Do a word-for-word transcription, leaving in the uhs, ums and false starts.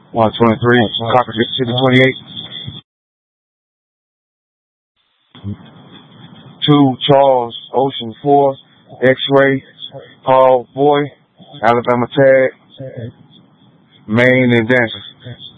one twenty-three, Copper City twenty-eight. Two, Charles Ocean four, X-Ray, Paul Boy, Alabama Tag, Maine and Dancer.